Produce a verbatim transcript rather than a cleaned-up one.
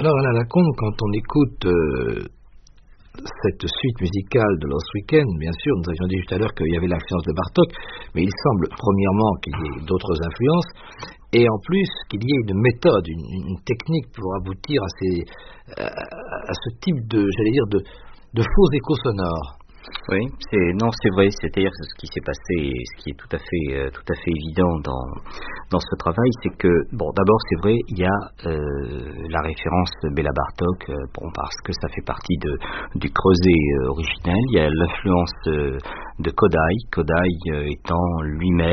Alors Alain Lacombe, quand on écoute euh, cette suite musicale de Lost Weekend, bien sûr, nous avions dit tout à l'heure qu'il y avait l'influence de Bartók, mais il semble premièrement qu'il y ait d'autres influences, et en plus qu'il y ait une méthode, une, une technique pour aboutir à, ces, à, à ce type de, j'allais dire, de, de faux échos sonores. Oui, c'est non, c'est vrai. C'est-à-dire ce qui s'est passé, et ce qui est tout à fait, euh, tout à fait évident dans dans ce travail, c'est que bon, d'abord c'est vrai, il y a euh, la référence Béla Bartók, euh, bon, parce que ça fait partie de du creuset euh, originel. Il y a l'influence euh, de Kodály, Kodály euh, étant lui-même